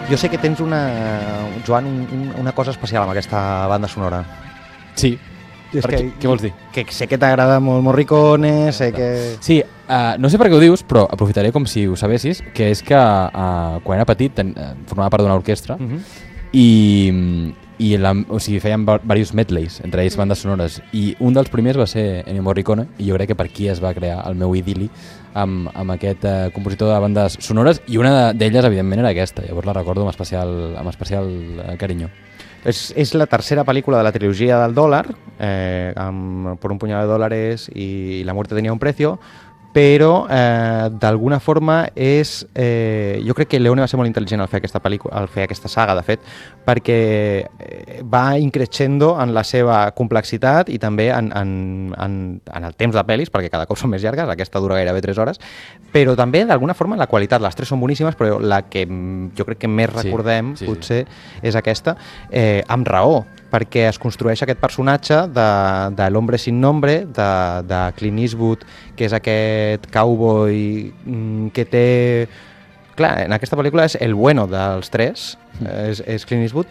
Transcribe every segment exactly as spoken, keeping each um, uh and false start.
Jo sé que tens una, Joan, un, una cosa especial amb aquesta banda sonora. Sí. És per que, què, què vols dir? Que sé que t'agrada molt Morricone, sé que... Sí, uh, no sé per què ho dius, però aprofitaré com si ho sabessis, que és que uh, quan era petit ten, uh, formava part d'una orquestra uh -huh. i, i la, o sigui, feien diversos medleys, entre ells bandes sonores, i un dels primers va ser Ennio Morricone, i jo crec que per aquí es va crear el meu idili amb, amb aquest uh, compositor de bandes sonores, i una d'elles, evidentment, era aquesta, llavors la recordo amb especial, amb especial uh, carinyo. És, és la tercera pel·lícula de la trilogia del dòlar, eh, amb Por un puñado de dólares i La muerte tenía un precio, però eh, d'alguna forma és... Eh, jo crec que Leone va ser molt intel·ligent al fer aquesta pel·lícula, al fer aquesta saga, de fet, perquè va increixendo en la seva complexitat i també en, en, en, en el temps de pel·lis, perquè cada cop són més llargues, aquesta dura gairebé tres hores, però també d'alguna forma la qualitat. Les tres són boníssimes, però la que jo crec que més recordem, sí, sí, potser, sí. és aquesta, eh, amb raó, perquè es construeix aquest personatge de, de l'hombre sin nombre, de, de Clint Eastwood, que és aquest cowboy que té... Clar, en aquesta pel·lícula és el bueno dels tres, és, és Clint Eastwood,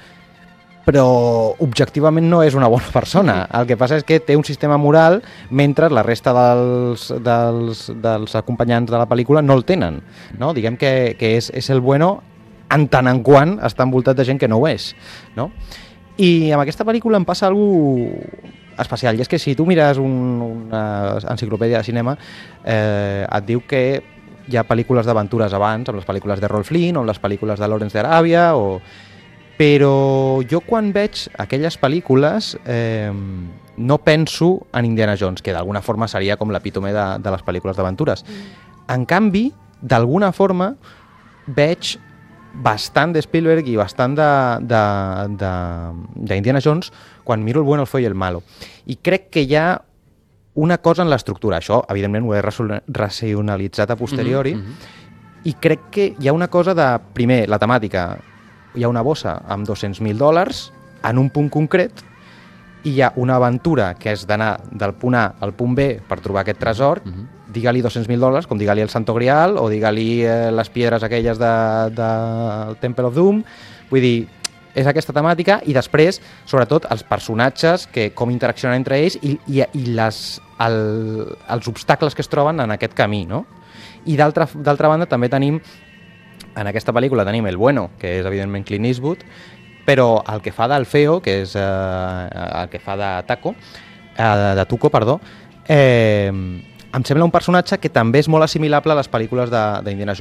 però objectivament no és una bona persona. El que passa és que té un sistema moral mentre la resta dels, dels, dels acompanyants de la pel·lícula no el tenen. No? Diguem que, que és, és el bueno en tant en quant està envoltat de gent que no ho és. No? I amb aquesta pel·lícula em passa alguna especial, i és que si tu mires un, una enciclopèdia de cinema eh, et diu que hi ha pel·lícules d'aventures abans, amb les pel·lícules de Errol Flynn o amb les pel·lícules de Lawrence d'Aràbia, o... però jo quan veig aquelles pel·lícules eh, no penso en Indiana Jones, que d'alguna forma seria com l'epítome de, de les pel·lícules d'aventures. Mm. En canvi, d'alguna forma veig bastant de Spielberg i bastant d'Indiana Jones quan miro el bueno, el feo i el malo. I crec que hi ha una cosa en l'estructura. Això, evidentment, ho he racionalitzat a posteriori, mm-hmm, mm-hmm. I crec que hi ha una cosa de, primer, la temàtica. Hi ha una bossa amb dos-cents mil dòlars en un punt concret i hi ha una aventura que és d'anar del punt A al punt B per trobar aquest tresor, mm-hmm. Digue-li dos-cents mil dòlars, com digue-li el Santo Grial, o digue-li eh, les piedres aquelles del de, de Temple of Doom. Vull dir, és aquesta temàtica, i després, sobretot, els personatges, que com interaccionen entre ells i, i, i les, el, els obstacles que es troben en aquest camí, no? I d'altra banda també tenim, en aquesta pel·lícula tenim el bueno, que és evidentment Clint Eastwood, però el que fa del feo, que és eh, el que fa de Taco, eh, de Tuco, perdó, eh, em sembla un personatge que també és molt assimilable a les pel·lícules d'Indiana Jones.